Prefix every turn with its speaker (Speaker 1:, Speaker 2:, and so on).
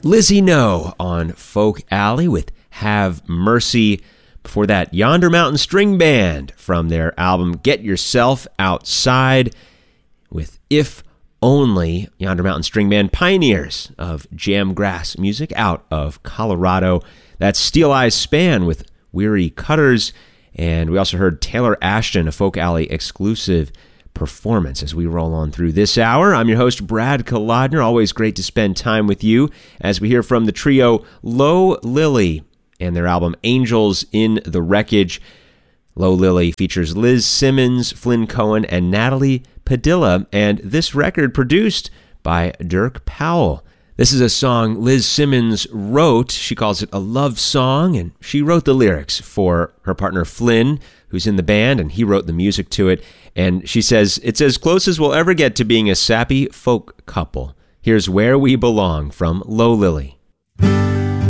Speaker 1: Lizzie No on Folk Alley with Have Mercy. Before that, Yonder Mountain String Band from their album Get Yourself Outside with If Only. Yonder Mountain String Band, pioneers of jamgrass music out of Colorado. That's Steel Eyes Span with Weary Cutters. And we also heard Taylor Ashton, a Folk Alley exclusive performance as we roll on through this hour. I'm your host, Brad Kolodner. Always great to spend time with you as we hear from the trio Low Lily and their album Angels in the Wreckage. Low Lily features Liz Simmons, Flynn Cohen, and Natalie Padilla, and this record produced by Dirk Powell. This is a song Liz Simmons wrote. She calls it a love song, and she wrote the lyrics for her partner Flynn, who's in the band, and he wrote the music to it. And she says, it's as close as we'll ever get to being a sappy folk couple. Here's Where We Belong from Low Lily.